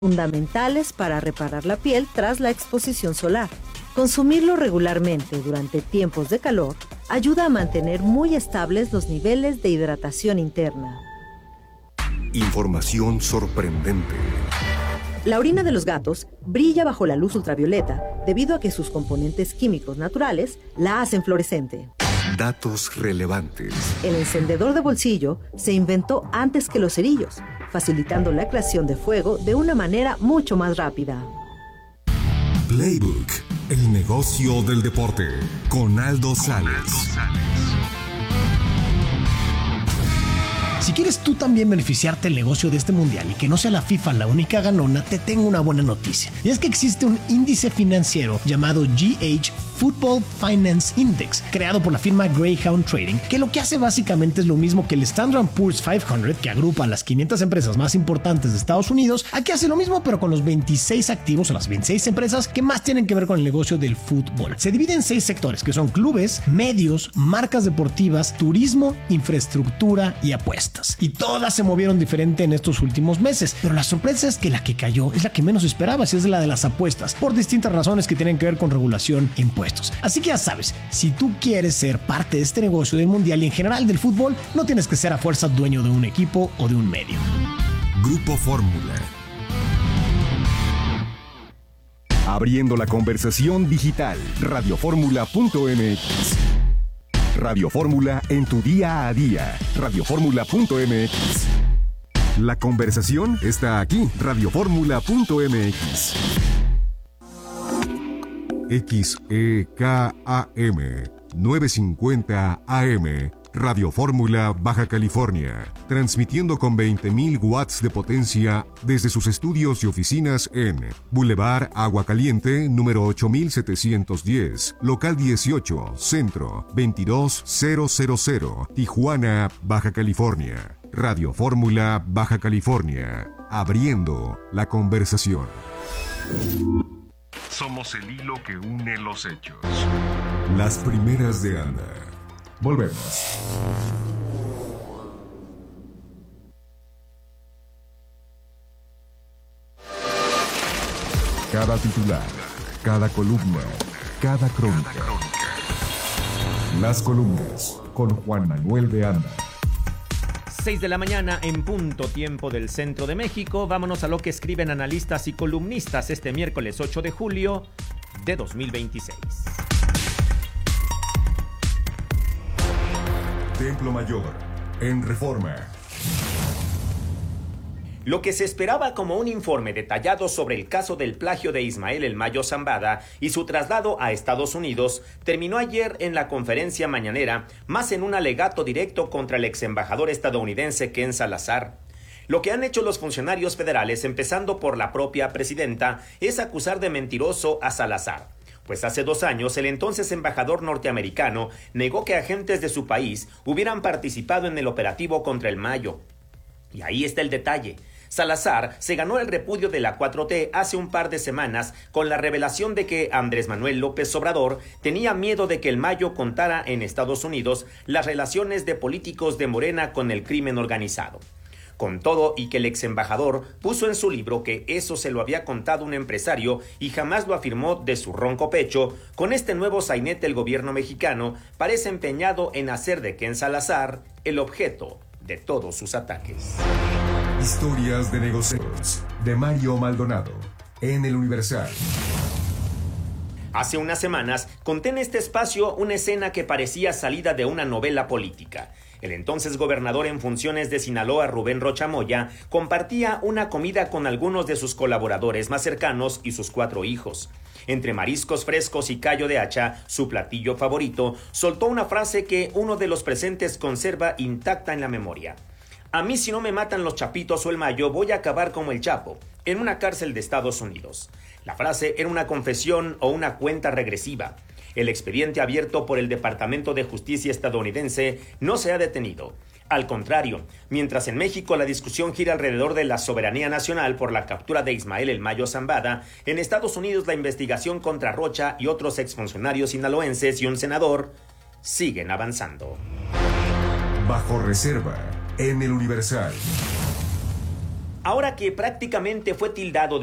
fundamentales para reparar la piel tras la exposición solar. Consumirlo regularmente durante tiempos de calor ayuda a mantener muy estables los niveles de hidratación interna. Información sorprendente. La orina de los gatos brilla bajo la luz ultravioleta debido a que sus componentes químicos naturales la hacen fluorescente. Datos relevantes. El encendedor de bolsillo se inventó antes que los cerillos, facilitando la creación de fuego de una manera mucho más rápida. Playbook, el negocio del deporte, con Aldo Sales. Si quieres tú también beneficiarte del negocio de este mundial y que no sea la FIFA la única ganona, te tengo una buena noticia. Y es que existe un índice financiero llamado GH Football Finance Index, creado por la firma Greyhound Trading, que lo que hace básicamente es lo mismo que el Standard & Poor's 500, que agrupa a las 500 empresas más importantes de Estados Unidos. Aquí hace lo mismo, pero con los 26 activos o las 26 empresas que más tienen que ver con el negocio del fútbol. Se divide en 6 sectores, que son clubes, medios, marcas deportivas, turismo, infraestructura y apuestas. Y todas se movieron diferente en estos últimos meses, pero la sorpresa es que la que cayó es la que menos esperabas, y es la de las apuestas, por distintas razones que tienen que ver con regulación e impuestos. Así que ya sabes, si tú quieres ser parte de este negocio del mundial y en general del fútbol, no tienes que ser a fuerza dueño de un equipo o de un medio. Grupo Fórmula. Abriendo la conversación digital. Radioformula.mx. Radio Fórmula en tu día a día. Radioformula.mx. La conversación está aquí. Radioformula.mx. XEKAM 950 AM, Radio Fórmula, Baja California, transmitiendo con 20.000 watts de potencia desde sus estudios y oficinas en Boulevard Agua Caliente, número 8710, local 18, centro 22000, Tijuana, Baja California. Radio Fórmula, Baja California, abriendo la conversación. Somos el hilo que une los hechos. Las primeras de Anda. Volvemos. Cada titular, cada columna, cada crónica. Las columnas con Juan Manuel de Anda. 6 de la mañana en punto, tiempo del centro de México. Vámonos a lo que escriben analistas y columnistas este miércoles 8 de julio de 2026. Templo Mayor, en Reforma. Lo que se esperaba como un informe detallado sobre el caso del plagio de Ismael El Mayo Zambada y su traslado a Estados Unidos terminó ayer en la conferencia mañanera, más en un alegato directo contra el exembajador estadounidense Ken Salazar. Lo que han hecho los funcionarios federales, empezando por la propia presidenta, es acusar de mentiroso a Salazar. Pues hace 2 años el entonces embajador norteamericano negó que agentes de su país hubieran participado en el operativo contra El Mayo. Y ahí está el detalle. Salazar se ganó el repudio de la 4T hace un par de semanas con la revelación de que Andrés Manuel López Obrador tenía miedo de que El Mayo contara en Estados Unidos las relaciones de políticos de Morena con el crimen organizado. Con todo y que el ex embajador puso en su libro que eso se lo había contado un empresario y jamás lo afirmó de su ronco pecho, con este nuevo sainete el gobierno mexicano parece empeñado en hacer de Ken Salazar el objeto de todos sus ataques. Historias de negocios de Mario Maldonado en El Universal. Hace unas semanas conté en este espacio una escena que parecía salida de una novela política. El entonces gobernador en funciones de Sinaloa, Rubén Rocha Moya, compartía una comida con algunos de sus colaboradores más cercanos y sus 4 hijos. Entre mariscos frescos y callo de hacha, su platillo favorito, soltó una frase que uno de los presentes conserva intacta en la memoria. A mí, si no me matan los Chapitos o El Mayo, voy a acabar como el Chapo, en una cárcel de Estados Unidos. La frase era una confesión o una cuenta regresiva. El expediente abierto por el Departamento de Justicia estadounidense no se ha detenido. Al contrario, mientras en México la discusión gira alrededor de la soberanía nacional por la captura de Ismael El Mayo Zambada, en Estados Unidos la investigación contra Rocha y otros exfuncionarios sinaloenses y un senador siguen avanzando. Bajo reserva en El Universal. Ahora que prácticamente fue tildado